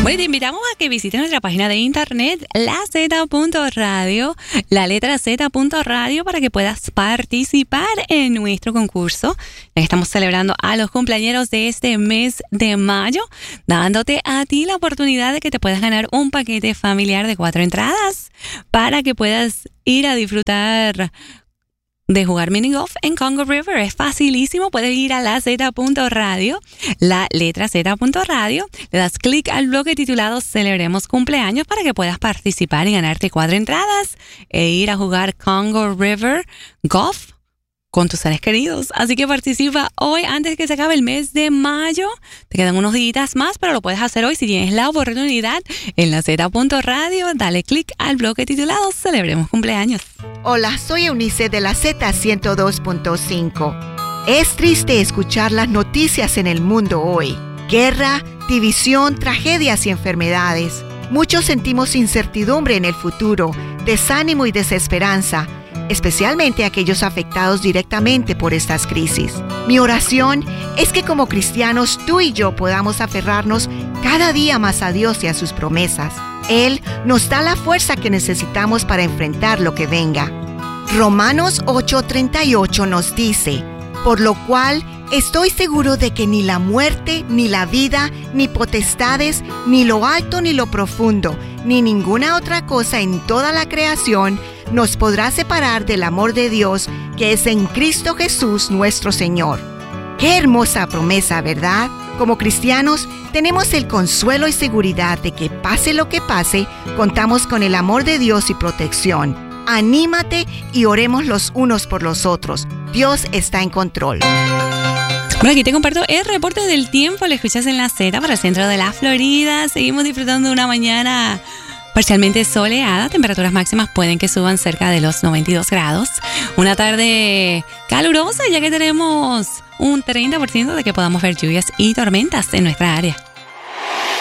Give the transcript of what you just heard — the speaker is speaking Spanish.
Bueno, te invitamos a que visites nuestra página de internet, laz.radio, la letra z.radio, para que puedas participar en nuestro concurso. Estamos celebrando a los cumpleañeros de este mes de mayo, dándote a ti la oportunidad de que te puedas ganar un paquete familiar de 4 entradas para que puedas ir a disfrutar de jugar mini golf en Congo River. Es facilísimo, puedes ir a la z.radio, la letra z.radio, le das clic al bloque titulado Celebremos Cumpleaños para que puedas participar y ganarte 4 entradas e ir a jugar Congo River Golf con tus seres queridos. Así que participa hoy antes que se acabe el mes de mayo. Te quedan unos días más, pero lo puedes hacer hoy si tienes la oportunidad en la z.radio. Dale clic al bloque titulado Celebremos Cumpleaños. Hola, soy Eunice de la Z102.5. Es triste escuchar las noticias en el mundo hoy. Guerra, división, tragedias y enfermedades. Muchos sentimos incertidumbre en el futuro, desánimo y desesperanza, especialmente aquellos afectados directamente por estas crisis. Mi oración es que como cristianos tú y yo podamos aferrarnos cada día más a Dios y a sus promesas. Él nos da la fuerza que necesitamos para enfrentar lo que venga. Romanos 8:38 nos dice: por lo cual estoy seguro de que ni la muerte, ni la vida, ni potestades, ni lo alto ni lo profundo, ni ninguna otra cosa en toda la creación nos podrá separar del amor de Dios que es en Cristo Jesús nuestro Señor. ¡Qué hermosa promesa!, ¿verdad? Como cristianos, tenemos el consuelo y seguridad de que pase lo que pase, contamos con el amor de Dios y protección. Anímate y oremos los unos por los otros. Dios está en control. Bueno, aquí te comparto el reporte del tiempo. Lo escuchas en la Z para el centro de la Florida. Seguimos disfrutando de una mañana parcialmente soleada. Temperaturas máximas pueden que suban cerca de los 92 grados. Una tarde calurosa, ya que tenemos un 30% de que podamos ver lluvias y tormentas en nuestra área.